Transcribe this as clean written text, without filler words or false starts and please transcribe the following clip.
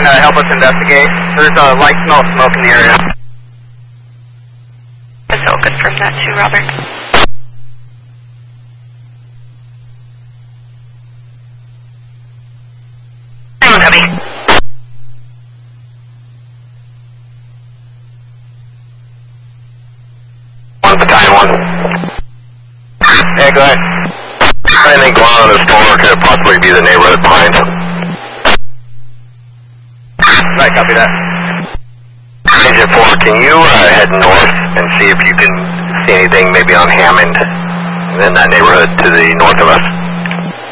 help us investigate? There's a light smell of smoke in the area. So confirm that too, Robert. Copy. Battalion 1. Yeah, go ahead. Anything going on in the store could it possibly be the neighborhood Pines? Right, copy that. Agent 4, can you head north and see if you can see anything maybe on Hammond in that neighborhood to the north of us?